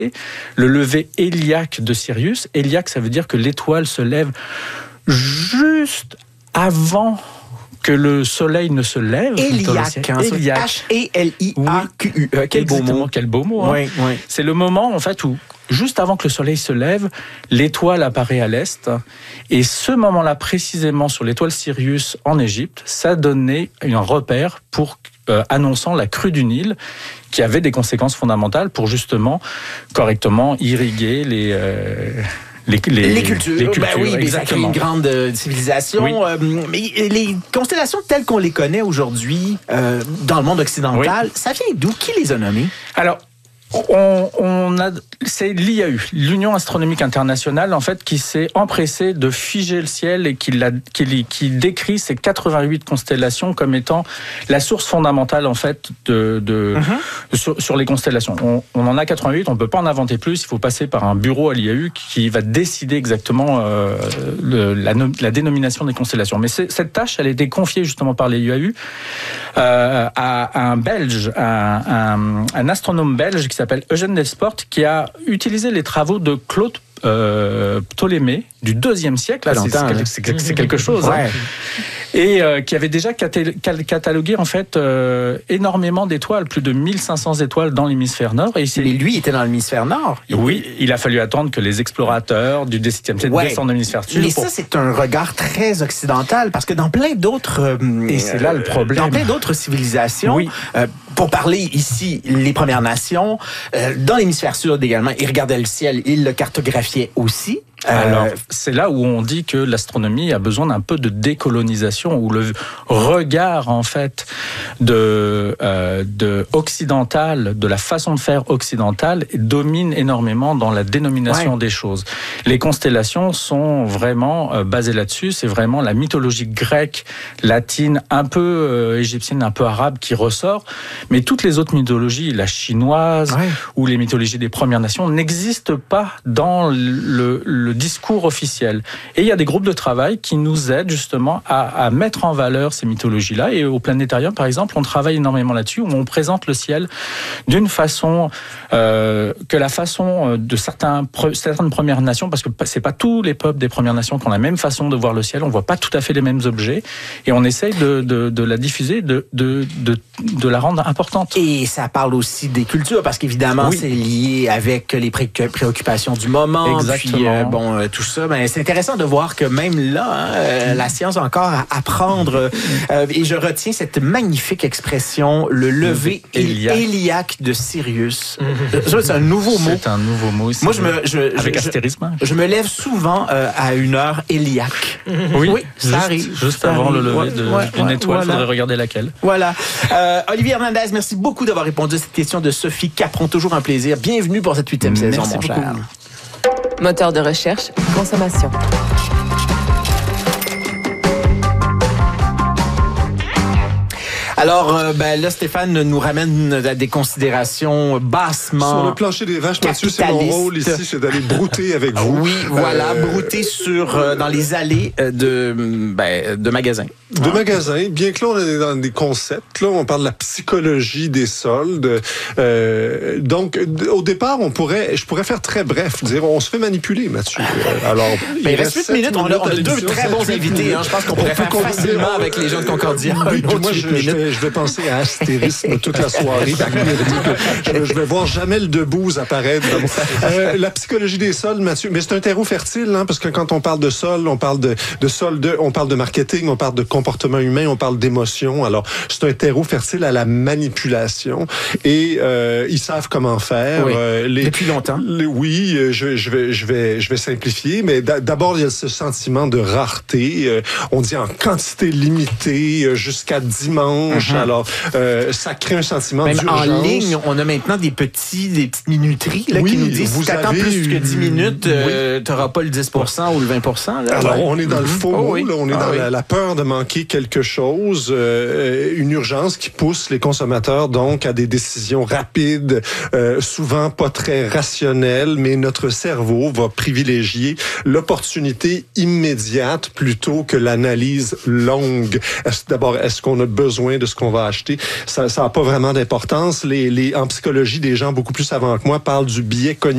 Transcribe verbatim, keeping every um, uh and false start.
le lever héliaque de Sirius. Héliaque, ça veut dire que l'étoile se lève juste avant que le soleil ne se lève. Héliaque, hein, H E L I A Q U E. Oui, quel beau mot. Quel beau mot. Hein. Oui, oui. C'est le moment, en fait, où, juste avant que le soleil se lève, l'étoile apparaît à l'est. Et ce moment-là, précisément, sur l'étoile Sirius en Égypte, ça donnait un repère pour euh, annonçant la crue du Nil, qui avait des conséquences fondamentales pour justement correctement irriguer les... Euh, Les, les, les cultures, les cultures ben oui, mais ça crée une grande euh, civilisation. Oui. Euh, mais les constellations telles qu'on les connaît aujourd'hui euh, dans le monde occidental, oui. ça vient d'où? Qui les a nommées? Alors, on, on a, c'est l'I A U, l'Union astronomique internationale, en fait, qui s'est empressée de figer le ciel et qui, l'a, qui, qui décrit ces quatre-vingt-huit constellations comme étant la source fondamentale, en fait, de, de uh-huh. sur, sur les constellations. On, on en a quatre-vingt-huit, on ne peut pas en inventer plus. Il faut passer par un bureau à l'I A U qui va décider exactement euh, le, la, la dénomination des constellations. Mais cette tâche, elle a été confiée justement par l'I A U euh, à, à un Belge, à un, un astronome belge qui s'appelle Eugène Delsport, qui a utilisé les travaux de Claude euh, Ptolémée du deuxième siècle. Là, c'est, c'est, c'est, c'est quelque chose. Ouais. Hein. Et euh, qui avait déjà catalogué en fait euh, énormément d'étoiles, plus de mille cinq cents étoiles dans l'hémisphère nord. Et Mais lui était dans l'hémisphère nord. Oui, il a fallu attendre que les explorateurs du dix-septième siècle ouais. descendent dans l'hémisphère sud. Mais pour... ça, c'est un regard très occidental, parce que dans plein d'autres... Euh, et c'est là le problème. Dans plein d'autres civilisations, oui. euh, pour parler ici, les Premières Nations, euh, dans l'hémisphère sud également, ils regardaient le ciel, ils le cartographiaient aussi. Alors, c'est là où on dit que l'astronomie a besoin d'un peu de décolonisation, où le regard, en fait, de, euh, de occidental, de la façon de faire occidentale, domine énormément dans la dénomination ouais. des choses. Les constellations sont vraiment euh, basées là-dessus. C'est vraiment la mythologie grecque, latine, un peu euh, égyptienne, un peu arabe qui ressort. Mais toutes les autres mythologies, la chinoise ouais. ou les mythologies des Premières Nations, n'existent pas dans le, le discours officiel. Et il y a des groupes de travail qui nous aident justement à, à mettre en valeur ces mythologies-là. Et au Planétarium, par exemple, on travaille énormément là-dessus, où on présente le ciel d'une façon euh, que la façon de certains, certaines Premières Nations, parce que c'est pas tous les peuples des Premières Nations qui ont la même façon de voir le ciel, on voit pas tout à fait les mêmes objets, et on essaye de, de, de la diffuser, de, de, de, de la rendre importante. Et ça parle aussi des cultures, parce qu'évidemment, oui. c'est lié avec les pré- préoccupations du moment. Exactement. Puis, euh, bon, euh, tout ça. Ben, c'est intéressant de voir que même là, hein, euh, la science a encore à apprendre. Euh, et je retiens cette magnifique expression, le lever héliaque, héliaque de Sirius. Mm-hmm. C'est un nouveau mot. C'est un nouveau mot. Moi, je me, je, avec je, astérisme. Je, je me lève souvent euh, à une heure héliaque. Mm-hmm. Oui, oui, ça juste, arrive. Juste ça avant arrive. le lever ouais, de, ouais, d'une ouais, étoile, il voilà. faudrait regarder laquelle. Voilà. Euh, Olivier Hernandez, merci beaucoup d'avoir répondu à cette question de Sophie Capron. Toujours un plaisir. Bienvenue pour cette huitième saison, merci mon beaucoup. cher. Moteur de recherche, consommation. Alors, euh, ben là, Stéphane nous ramène à des considérations bassement sur le plancher des vaches, Mathieu, c'est mon rôle ici, c'est d'aller brouter avec vous. Oui, voilà, euh... brouter sur euh, dans les allées de ben, de magasins. De ah. magasins, bien que là, on est dans des concepts. Là, on parle de la psychologie des soldes. Euh, donc, au départ, on pourrait, je pourrais faire très bref, dire, on se fait manipuler, Mathieu. Alors, ben, il reste huit minutes. On a, on a deux très bons invités. Hein, je pense qu'on pourrait faire facilement on... avec les gens de Concordia. Oui, moi, je, je, vais, je vais penser à astérisme toute la soirée. je, je vais voir Jamel Debbouze apparaître. Euh, la psychologie des soldes, Mathieu. Mais c'est un terreau fertile, hein, parce que quand on parle de sol, on parle de, de solde, on parle de marketing, on parle de comportement humain, on parle d'émotion. Alors, c'est un terreau fertile à la manipulation. Et euh, ils savent comment faire. Oui. Euh, les, Depuis longtemps. Les, oui, je, je, vais, je, vais, je vais simplifier. Mais d'abord, il y a ce sentiment de rareté. Euh, on dit en quantité limitée, euh, jusqu'à dimanche. Mm-hmm. Alors, euh, ça crée un sentiment Même d'urgence. En ligne, on a maintenant des petits, des petites minuteries là, oui, qui nous disent si tu attends plus que dix minutes, oui. euh, tu n'auras pas le dix pour cent ou le vingt pour cent. Là. Alors, ouais. on est dans le faux oh, mot, oui. là, on est ah, dans oui. la, la peur de manquer quelque chose, euh, une urgence qui pousse les consommateurs donc à des décisions rapides, euh, souvent pas très rationnelles, mais notre cerveau va privilégier l'opportunité immédiate plutôt que l'analyse longue. Est-ce, d'abord, est-ce qu'on a besoin de ce qu'on va acheter? Ça n'a pas vraiment d'importance. Les, les, en psychologie, des gens beaucoup plus savants que moi parlent du biais cognitif.